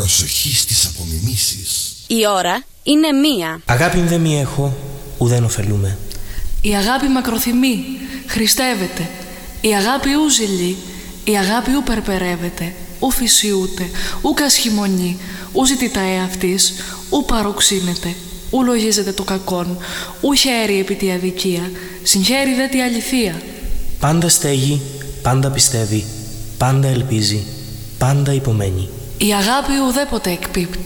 Προσοχή στις απομιμήσεις. Η ώρα είναι 1. Αγάπη δε μη έχω, ουδέν ωφελούμε. Η αγάπη μακροθυμεί, χριστεύεται. Η αγάπη ου ζηλεί, η αγάπη ου περπερεύεται, ου φυσιούται, ου κασχημονεί, ου ζητητά εαυτής, ου παροξύνεται, ου λογίζεται το κακόν, ου χαίρει επί τη αδικία, συγχαίρει δε τη αληθεία. Πάντα στέγει, πάντα πιστεύει, πάντα ελπίζει, πάντα υπομένει. Η αγάπη ουδέποτε εκπίπτει.